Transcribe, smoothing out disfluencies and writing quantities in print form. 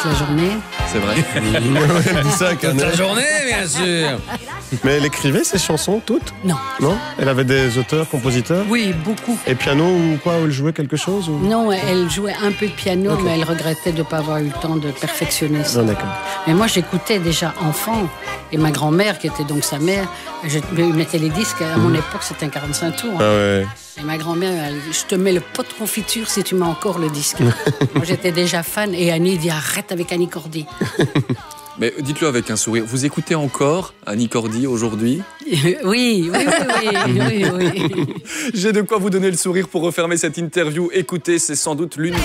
la journée. C'est vrai. Elle dit ça avec un Toute la air. journée, bien sûr. Mais elle écrivait ses chansons toutes? Non. Non? Elle avait des auteurs, compositeurs? Oui, beaucoup. Et piano ou quoi? Ou elle jouait quelque chose ou... Non, elle jouait un peu de piano, Ok. mais elle regrettait de ne pas avoir eu le temps de perfectionner ça. Non, d'accord. Mais moi, j'écoutais déjà enfant. Et ma grand-mère, qui était donc sa mère, je lui mettais les disques. À mon époque, c'était un 45 tours. Ah ouais. Et ma grand-mère, elle dit, je te mets le pot de confiture si tu mets encore le disque. Moi, j'étais déjà fan. Et Annie dit, arrête avec Annie Cordy. Mais dites-le avec un sourire. Vous écoutez encore Annie Cordy aujourd'hui? Oui. J'ai de quoi vous donner le sourire pour refermer cette interview. Écoutez, c'est sans doute l'une